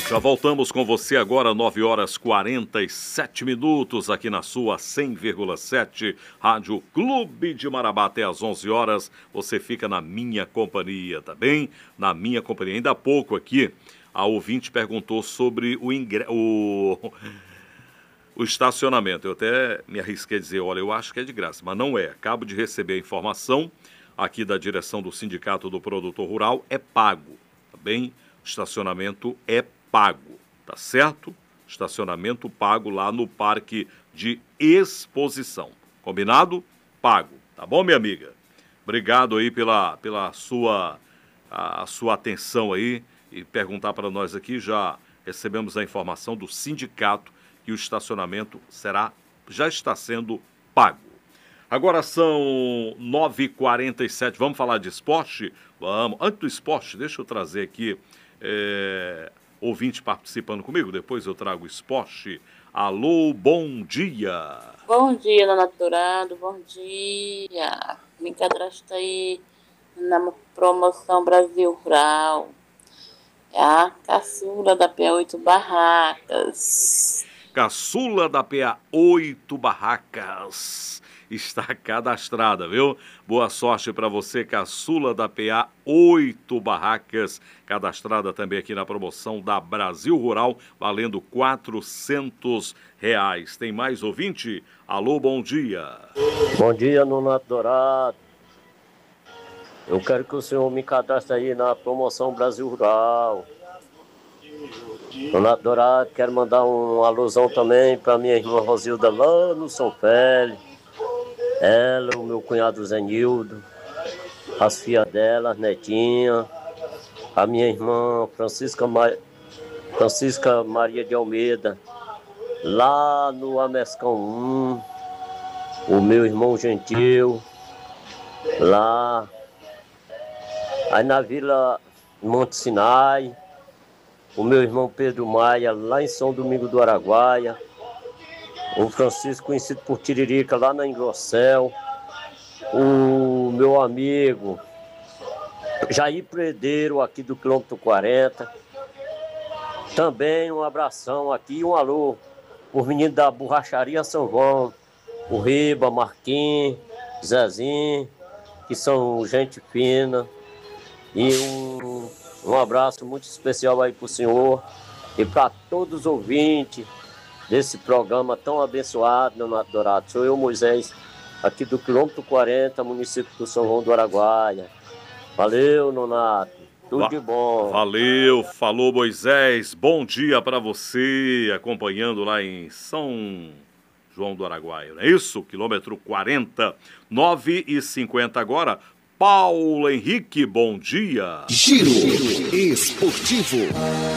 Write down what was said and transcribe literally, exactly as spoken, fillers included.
Já voltamos com você agora, nove horas e quarenta e sete minutos, aqui na sua cem vírgula sete, Rádio Clube de Marabá, até às onze horas. Você fica na minha companhia, tá bem? Na minha companhia. Ainda há pouco aqui, a ouvinte perguntou sobre o, ingre... o... o estacionamento. Eu até me arrisquei a dizer, olha, eu acho que é de graça, mas não é. Acabo de receber a informação aqui da direção do Sindicato do Produtor Rural, é pago, tá bem? O estacionamento é pago, tá certo? Estacionamento pago lá no Parque de Exposição. Combinado? Pago. Tá bom, minha amiga? Obrigado aí pela, pela sua, a, a sua atenção aí e perguntar para nós aqui. Já recebemos a informação do sindicato que o estacionamento será, já está sendo pago. Agora são nove e quarenta e sete. Vamos falar de esporte? Vamos. Antes do esporte, deixa eu trazer aqui... É... ouvinte participando comigo, depois eu trago esporte. Alô, bom dia. Bom dia, Dona Dourado, bom dia. Me cadastra aí na promoção Brasil Rural. É a caçula da P A oito Barracas. Caçula da P A oito Barracas está cadastrada, viu? Boa sorte para você, caçula da P A oito Barracas, cadastrada também aqui na promoção da Brasil Rural, valendo quatrocentos reais. Tem mais ouvinte? Alô, bom dia. Bom dia, Nonato Dourado. Eu quero que o senhor me cadastre aí na promoção Brasil Rural. Nonato Dourado, quero mandar um alusão também para minha irmã Rosilda lá no São Félix. Ela, o meu cunhado Zenildo, as filhas dela, as netinhas, a minha irmã Francisca, Ma... Francisca Maria de Almeida, lá no Amescão um, o meu irmão Gentil, lá, aí na Vila Monte Sinai, o meu irmão Pedro Maia, lá em São Domingo do Araguaia, o Francisco, conhecido por Tiririca, lá na Engrossel, o meu amigo Jair Predeiro, aqui do quilômetro quarenta, também um abração aqui, um alô, os meninos da Borracharia São João, o Riba, Marquinhos, Zezinho, que são gente fina, e um, um abraço muito especial aí pro senhor e para todos os ouvintes desse programa tão abençoado, Nonato Dourado. Sou eu, Moisés, aqui do quilômetro quarenta, município do São João do Araguaia. Valeu, Nonato. Tudo Va- de bom. Valeu, falou Moisés. Bom dia para você, acompanhando lá em São João do Araguaia. Não é isso? Quilômetro quarenta, nove e cinquenta agora. Paulo Henrique, bom dia. Giro Esportivo.